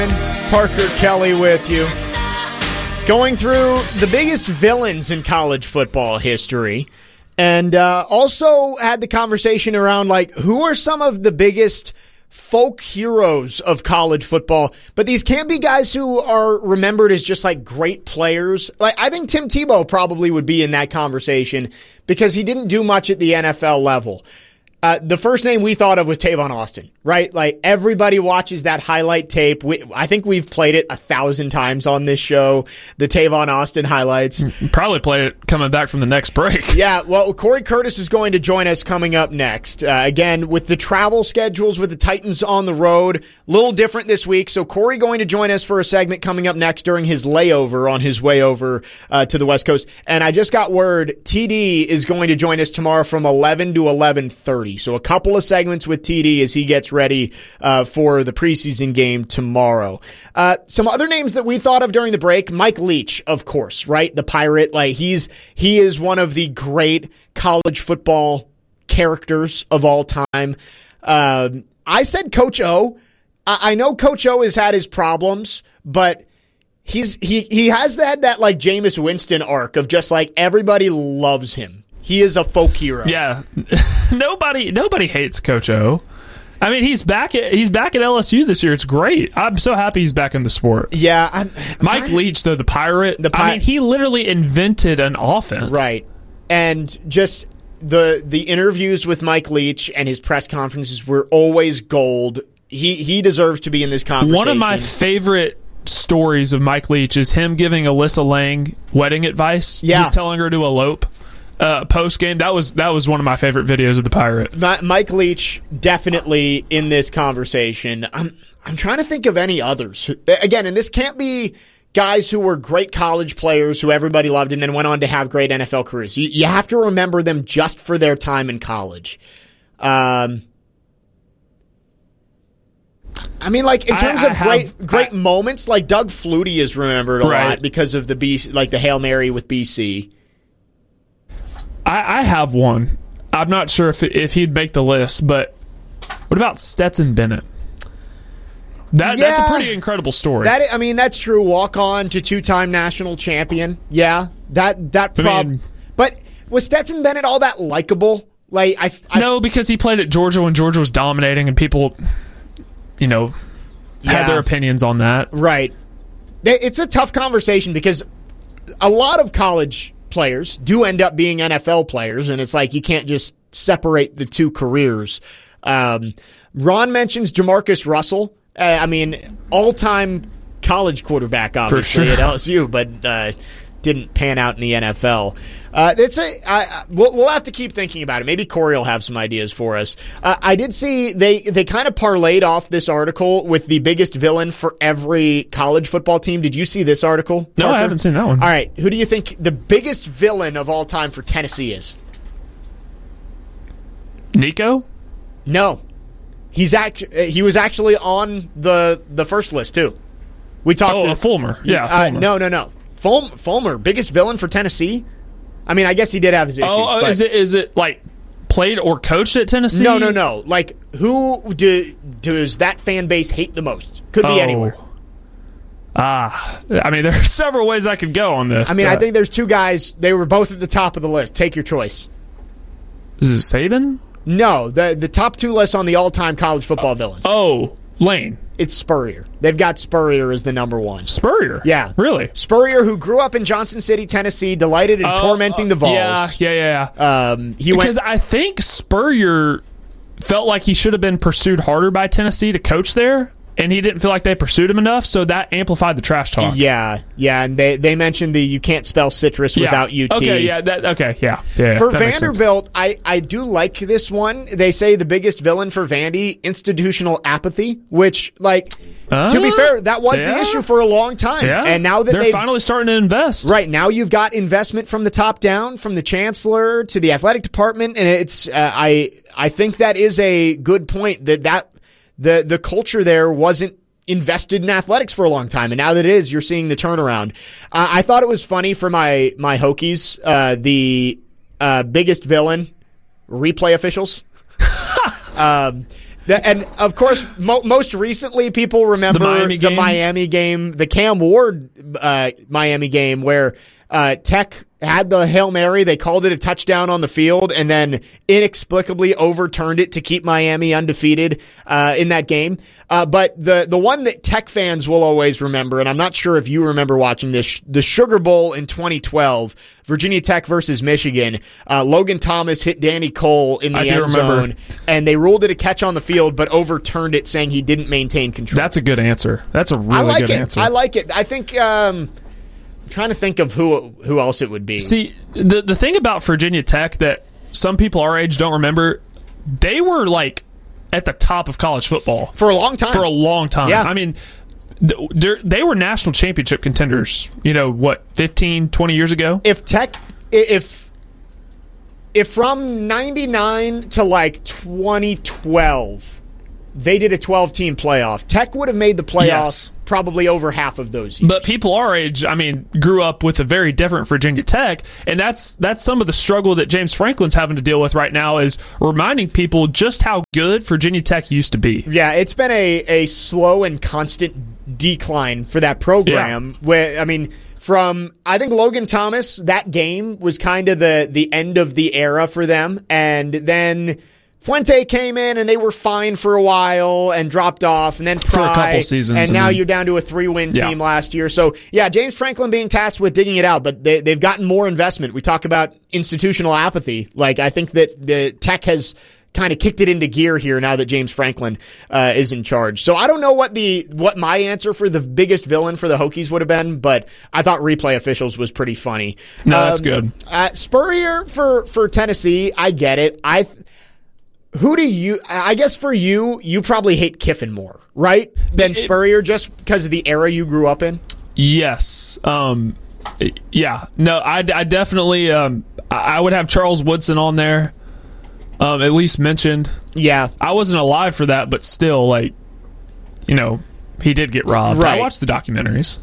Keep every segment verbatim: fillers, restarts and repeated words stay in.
Parker Kelly with you. Going through the biggest villains in college football history. And uh, also had the conversation around, like, who are some of the biggest folk heroes of college football? But these can't be guys who are remembered as just, like, great players. Like, I think Tim Tebow probably would be in that conversation because he didn't do much at the N F L level. Uh, the first name we thought of was Tavon Austin, right? Like, everybody watches that highlight tape. We, I think we've played it a thousand times on this show, the Tavon Austin highlights. Probably played it coming back from the next break. Yeah, well, Corey Curtis is going to join us coming up next. Uh, again, with the travel schedules with the Titans on the road, a little different this week. So Corey going to join us for a segment coming up next during his layover on his way over uh, to the West Coast. And I just got word T D is going to join us tomorrow from eleven to eleven thirty. So a couple of segments with T D as he gets ready uh, for the preseason game tomorrow. Uh, some other names that we thought of during the break, Mike Leach, of course, right? The Pirate. Like he's he is one of the great college football characters of all time. Um, I said Coach O. I, I know Coach O has had his problems, but he's he he has had that like Jameis Winston arc of just like everybody loves him. He is a folk hero. Yeah, nobody nobody hates Coach O. I mean, he's back at he's back at L S U this year. It's great. I'm so happy he's back in the sport. Yeah, I'm, I'm Mike trying... Leach, though, the Pirate. The Pi- I mean, he literally invented an offense, right? And just the the interviews with Mike Leach and his press conferences were always gold. He he deserves to be in this conversation. One of my favorite stories of Mike Leach is him giving Alyssa Lang wedding advice. Yeah, just telling her to elope. Uh, post game, that was that was one of my favorite videos of the Pirate. My, Mike Leach definitely in this conversation. I'm I'm trying to think of any others. Again, and this can't be guys who were great college players who everybody loved and then went on to have great N F L careers. You, you have to remember them just for their time in college. Um, I mean, like in terms I, I of great have, great I, moments, like Doug Flutie is remembered a right. lot because of the B C, like the Hail Mary with B C. I, I have one. I'm not sure if if he'd make the list, but what about Stetson Bennett? That yeah, that's a pretty incredible story. That I mean, that's true. Walk on to two-time national champion. Yeah, that that prob. But was Stetson Bennett all that likable? Like I, I no, because he played at Georgia when Georgia was dominating, and people, you know, yeah. had their opinions on that. Right. It's a tough conversation because a lot of college players do end up being N F L players, and it's like you can't just separate the two careers. Um, Ron mentions Jamarcus Russell. Uh, I mean, all-time college quarterback, obviously, sure. at L S U, but uh, didn't pan out in the N F L. Uh, it's a I, we'll, we'll have to keep thinking about it. Maybe Corey will have some ideas for us. Uh, I did see they they kind of parlayed off this article with the biggest villain for every college football team. Did you see this article, Parker? No, I haven't seen that one. All right, who do you think the biggest villain of all time for Tennessee is? Nico? No, he's act- he was actually on the the first list too. We talked oh, to uh, Fulmer. Yeah, uh, Fulmer. no, no, no. Fulmer, Fulmer, biggest villain for Tennessee. I mean, I guess he did have his issues. Oh, but is it is it like played or coached at Tennessee? No, no, no. Like, who do, does that fan base hate the most? Could be oh. anywhere. Ah, I mean, there are several ways I could go on this. I mean, uh, I think there's two guys. They were both at the top of the list. Take your choice. Is it Saban? No, the the top two lists on the all-time college football villains. Oh, Lane. It's Spurrier. They've got Spurrier as the number one. Spurrier? Yeah. Really? Spurrier, who grew up in Johnson City, Tennessee, delighted in oh, tormenting the Vols. Yeah, yeah, yeah. Um, he because went, I think Spurrier felt like he should have been pursued harder by Tennessee to coach there, and he didn't feel like they pursued him enough, so that amplified the trash talk. Yeah, yeah, and they, they mentioned the you can't spell citrus yeah. without U T. Okay, yeah, that, okay, yeah. yeah for that Vanderbilt, I, I do like this one. They say the biggest villain for Vandy, institutional apathy, which, like, uh, to be fair, that was yeah. the issue for a long time. Yeah. And now that they're they've finally starting to invest. Right, now you've got investment from the top down, from the chancellor to the athletic department, and it's uh, I I think that is a good point that, that the the culture there wasn't invested in athletics for a long time, and now that it is, you're seeing the turnaround. Uh, I thought it was funny for my my Hokies, uh, the uh, biggest villain, replay officials. um, The, and, of course, mo- most recently, people remember The Miami the game? Miami game, the Cam Ward uh, Miami game, where uh, Tech had the Hail Mary. They called it a touchdown on the field and then inexplicably overturned it to keep Miami undefeated uh, in that game. Uh, but the, the one that Tech fans will always remember, and I'm not sure if you remember watching this, the Sugar Bowl in twenty twelve, Virginia Tech versus Michigan. Uh, Logan Thomas hit Danny Cole in the I do end remember. zone, and they ruled it a catch on the field, but overturned it, saying he didn't maintain control. That's a good answer. That's a really I like good it. answer. I like it. I think. Um, I'm trying to think of who who else it would be. See, the the thing about Virginia Tech that some people our age don't remember, they were like at the top of college football for a long time. for a long time. Yeah. I mean, th- they were national championship contenders, you know, what, fifteen, twenty years ago? If Tech, if if from ninety-nine to like twenty twelve, they did a twelve-team playoff, Tech would have made the playoffs Yes. probably over half of those years. But people our age, I mean, grew up with a very different Virginia Tech, and that's that's some of the struggle that James Franklin's having to deal with right now, is reminding people just how good Virginia Tech used to be. Yeah, it's been a, a slow and constant decline for that program. Yeah. Where I mean, from I think Logan Thomas, that game was kind of the the end of the era for them, and then Fuente came in and they were fine for a while and dropped off, and then Pry, For a couple seasons, and and now then- you're down to a three-win Yeah. team last year. So yeah, James Franklin being tasked with digging it out, but they, they've gotten more investment. We talk about institutional apathy. Like I think that the Tech has kind of kicked it into gear here now that James Franklin uh, is in charge. So I don't know what the what my answer for the biggest villain for the Hokies would have been, but I thought replay officials was pretty funny. No, that's good. Uh, Spurrier for for Tennessee, I get it. I. Who do you, I guess for you, you probably hate Kiffin more, right? Than Spurrier, just because of the era you grew up in? Yes. Um, yeah. No, I, I definitely, um, I I would have Charles Woodson on there, um, at least mentioned. Yeah. I wasn't alive for that, but still, like, you know, he did get robbed. Right. I watched the documentaries.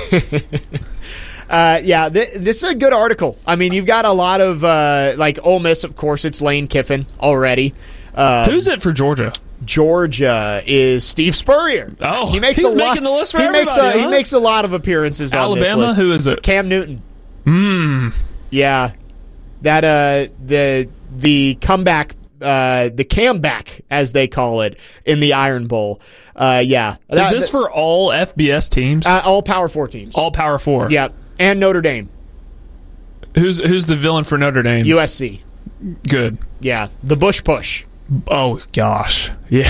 Uh, yeah, th- this is a good article. I mean, you've got a lot of, uh, like, Ole Miss, of course, it's Lane Kiffin already. Uh, Who's it for Georgia? Georgia is Steve Spurrier. Oh, he makes he's a lot, making the list for he makes a, everybody, He huh? makes a lot of appearances on this Alabama? list. Who is it? Cam Newton. Hmm. Yeah. That, uh, the, the comeback, uh, the comeback, as they call it, in the Iron Bowl. Uh, yeah. Is That- this for all F B S teams? uh, all Power Four teams. all Power Four? Yeah. And Notre Dame. Who's who's the villain for Notre Dame? U S C. Good. Yeah. The Bush Push. Oh, gosh. Yeah.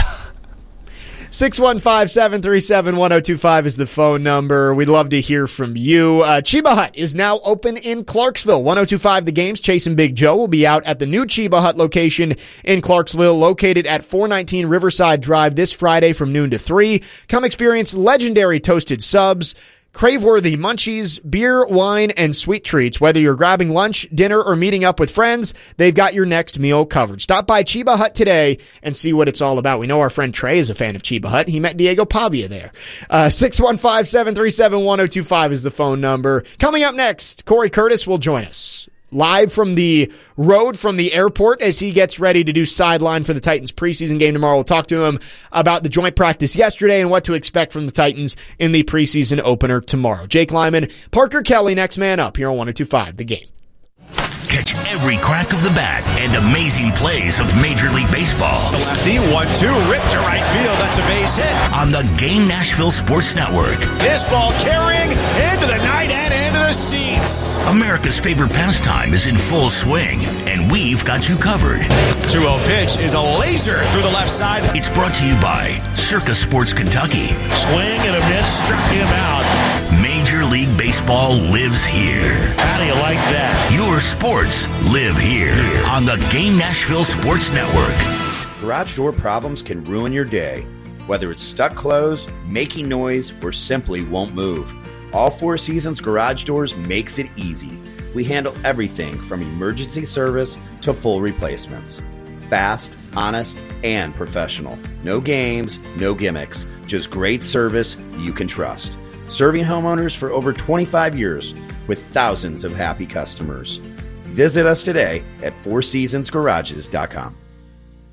six one five, seven three seven, one oh two five is the phone number. We'd love to hear from you. Uh, Chiba Hut is now open in Clarksville. one oh two five The Games. Chase and Big Joe will be out at the new Chiba Hut location in Clarksville, located at four nineteen Riverside Drive this Friday from noon to three. Come experience legendary toasted subs, crave-worthy munchies, beer, wine, and sweet treats. Whether you're grabbing lunch, dinner, or meeting up with friends, they've got your next meal covered. Stop by Chiba Hut today and see what it's all about. We know our friend Trey is a fan of Chiba Hut. He met Diego Pavia there. Uh, six one five, seven three seven, one oh two five is the phone number. Coming up next, Corey Curtis will join us live from the road from the airport as he gets ready to do sideline for the Titans preseason game tomorrow. We'll talk to him about the joint practice yesterday and what to expect from the Titans in the preseason opener tomorrow. Jake Lyman, Parker Kelly, next man up here on one oh two five The Game. Catch every crack of the bat and amazing plays of Major League Baseball The lefty, one two, ripped to right field. That's a base hit. on the Game Nashville Sports Network. This ball carrying into the night and into the seats. America's favorite pastime is in full swing, and we've got you covered. two oh pitch is a laser through the left side. It's brought to you by Circus Sports Kentucky. Swing and a miss, struck him out. Major League Baseball lives here. How do you like that? Your sports live here on the Game Nashville Sports Network. Garage door problems can ruin your day. Whether it's stuck closed, making noise, or simply won't move, All Four Seasons Garage Doors makes it easy. We handle everything from emergency service to full replacements. Fast, honest, and professional. No games, no gimmicks, just great service you can trust. Serving homeowners for over twenty-five years with thousands of happy customers. Visit us today at four seasons garages dot com.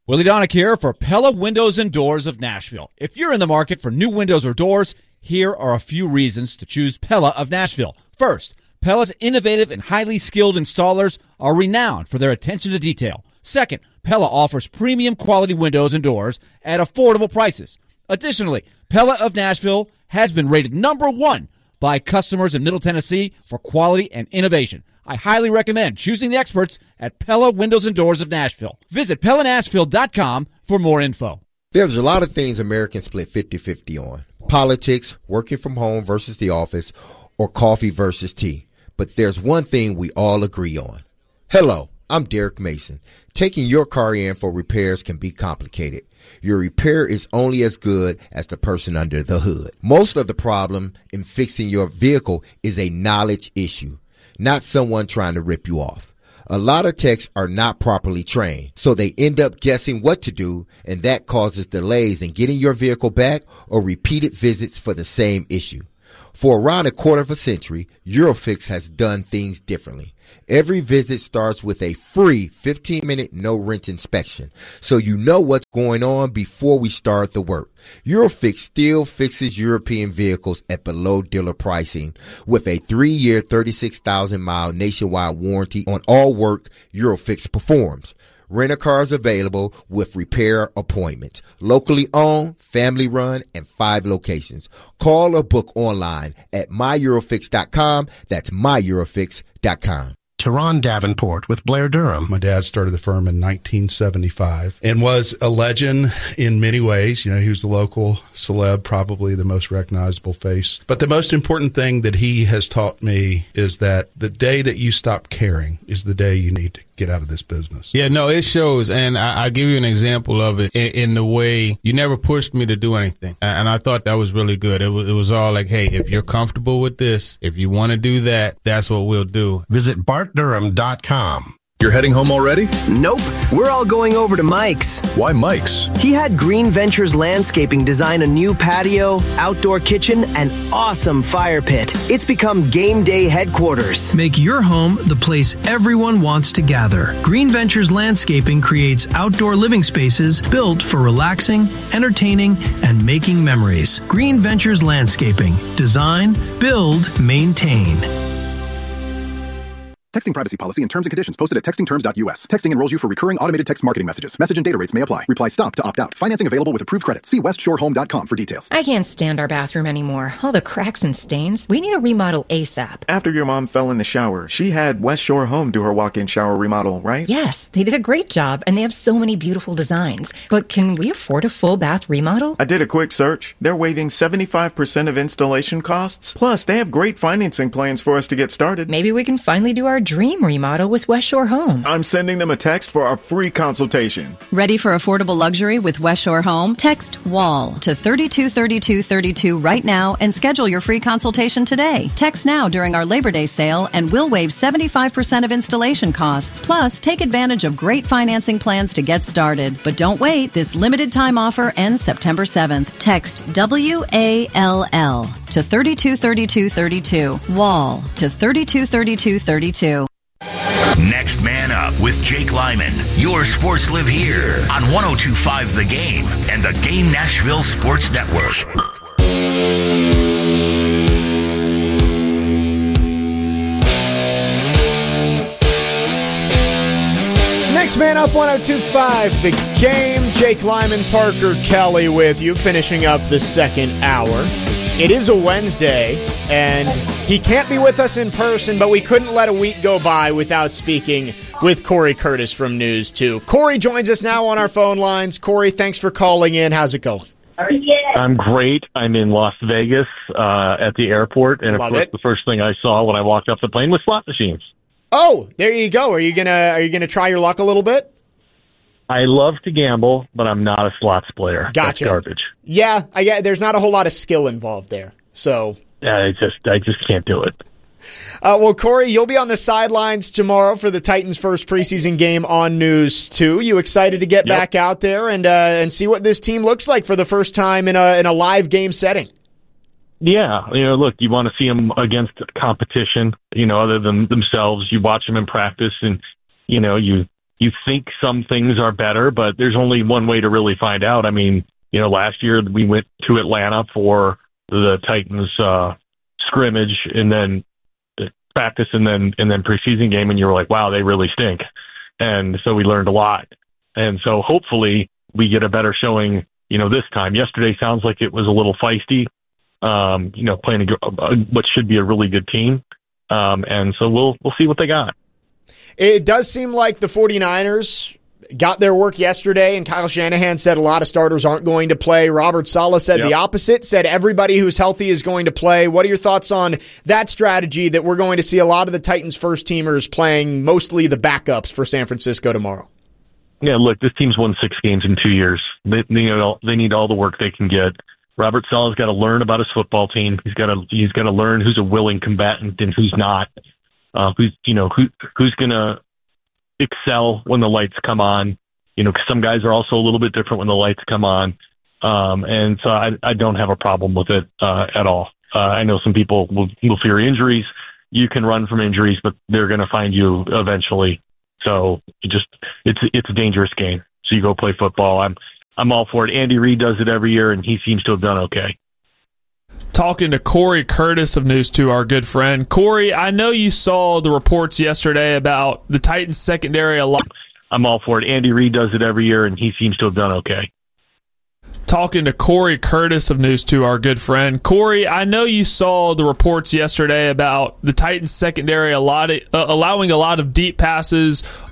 Willie Donick here for Pella Windows and Doors of Nashville. If you're in the market for new windows or doors, here are a few reasons to choose Pella of Nashville. First, Pella's innovative and highly skilled installers are renowned for their attention to detail. Second, Pella offers premium quality windows and doors at affordable prices. Additionally, Pella of Nashville has been rated number one by customers in Middle Tennessee for quality and innovation. I highly recommend choosing the experts at Pella Windows and Doors of Nashville. Visit Pella Nashville dot com for more info. There's a lot of things Americans split fifty-fifty on. Politics, working from home versus the office, or coffee versus tea. But there's one thing we all agree on. Hello, I'm Derek Mason. Taking your car in for repairs can be complicated. Your repair is only as good as the person under the hood. Most of the problem in fixing your vehicle is a knowledge issue, not someone trying to rip you off. A lot of techs are not properly trained, so they end up guessing what to do, and that causes delays in getting your vehicle back or repeated visits for the same issue. For around a quarter of a century, Eurofix has done things differently. Every visit starts with a free fifteen-minute no-wrench inspection, so you know what's going on before we start the work. Eurofix still fixes European vehicles at below dealer pricing with a three-year, thirty-six thousand mile nationwide warranty on all work Eurofix performs. Rent-a-cars available with repair appointments. Locally owned, family run, and five locations. Call or book online at my eurofix dot com. That's my eurofix dot com. Teron Davenport with Blair Durham. My dad started the firm in nineteen seventy-five and was a legend in many ways. You know, he was the local celeb, probably the most recognizable face. But the most important thing that he has taught me is that the day that you stop caring is the day you need to get out of this business. Yeah, no, it shows. And I, I'll give you an example of it in, in the way you never pushed me to do anything. And I thought that was really good. It was, it was all like, hey, if you're comfortable with this, if you want to do that, that's what we'll do. Visit bart durham dot com. You're heading home already? Nope. We're all going over to Mike's. Why Mike's? He had Green Ventures Landscaping design a new patio, outdoor kitchen, and awesome fire pit. It's become game day headquarters. Make your home the place everyone wants to gather. Green Ventures Landscaping creates outdoor living spaces built for relaxing, entertaining, and making memories. Green Ventures Landscaping. Design, build, maintain. Texting privacy policy and terms and conditions posted at texting terms dot U S. Texting enrolls you for recurring automated text marketing messages. Message and data rates may apply. Reply stop to opt out. Financing available with approved credit. See west shore home dot com for details. I can't stand our bathroom anymore. All the cracks and stains. We need a remodel ASAP. After your mom fell in the shower, she had West Shore Home do her walk-in shower remodel, right? Yes, they did a great job, and they have so many beautiful designs. But can we afford a full bath remodel? I did a quick search. They're waiving seventy-five percent of installation costs. Plus, they have great financing plans for us to get started. Maybe we can finally do our dream remodel with West Shore Home. I'm sending them a text for our free consultation. Ready for affordable luxury with West Shore Home? Text WALL to thirty-two thirty-two thirty-two right now and schedule your free consultation today. Text now during our Labor Day sale and we'll waive seventy-five percent of installation costs. Plus, take advantage of great financing plans to get started. But don't wait. This limited time offer ends September seventh. Text W A L L to thirty-two thirty-two thirty-two. WALL to thirty-two thirty-two thirty-two. Next Man Up with Jake Lyman. Your sports live here on one oh two point five The Game and the Game Nashville Sports Network. Next Man Up, one oh two point five The Game. Jake Lyman, Parker Kelly with you, finishing up the second hour. It is a Wednesday, and he can't be with us in person, but we couldn't let a week go by without speaking with Corey Curtis from News two. Corey joins us now on our phone lines. Corey, thanks for calling in. How's it going? I'm great. I'm in Las Vegas uh, at the airport, and of Love course, it. the first thing I saw when I walked off the plane was slot machines. Oh, there you go. Are you gonna Are you gonna try your luck a little bit? I love to gamble, but I'm not a slots player. Gotcha. That's garbage. Yeah, I get. There's not a whole lot of skill involved there, so. I just, I just can't do it. Uh, well, Corey, you'll be on the sidelines tomorrow for the Titans' first preseason game on News two. You excited to get Yep. back out there and uh, and see what this team looks like for the first time in a in a live game setting? Yeah, you know, look, you want to see them against competition, you know, other than themselves. You watch them in practice, and you know, you you think some things are better, but there's only one way to really find out. I mean, you know, last year we went to Atlanta for the Titans uh, scrimmage and then practice and then and then preseason game, and you were like, wow, they really stink. And so we learned a lot. And so hopefully we get a better showing, you know, this time. Yesterday sounds like it was a little feisty, um, you know, playing a, a, what should be a really good team. Um, and so we'll we'll see what they got. It does seem like the 49ers got their work yesterday, and Kyle Shanahan said a lot of starters aren't going to play. Robert Saleh said yep. the opposite, said everybody who's healthy is going to play. What are your thoughts on that strategy that we're going to see a lot of the Titans first-teamers playing mostly the backups for San Francisco tomorrow? Yeah, look, this team's won six games in two years. They, they, need, all, they need all the work they can get. Robert Saleh's got to learn about his football team. He's got to he's got to learn who's a willing combatant and who's not. Uh, who's you know who who's going to excel when the lights come on. You know, 'cause some guys are also a little bit different when the lights come on. Um, and so I, I don't have a problem with it uh, at all. Uh, I know some people will, will fear injuries. You can run from injuries, but they're going to find you eventually. So you just it's it's a dangerous game. So you go play football. I'm I'm all for it. Andy Reid does it every year, and he seems to have done okay. Talking to Corey Curtis of News two, our good friend. Corey, I know you saw the reports yesterday about the Titans secondary a lot. I'm all for it. Andy Reid does it every year, and he seems to have done okay. Talking to Corey Curtis of News two, our good friend. Corey, I know you saw the reports yesterday about the Titans secondary a lot of, uh, allowing a lot of deep passes